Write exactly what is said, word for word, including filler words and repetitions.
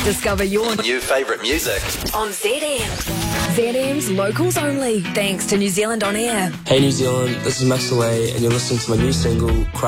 Discover your New favourite music. on Z M. Z M's locals only, thanks to New Zealand On Air. Hey New Zealand, this is Max Away and you're listening to my new single, Cry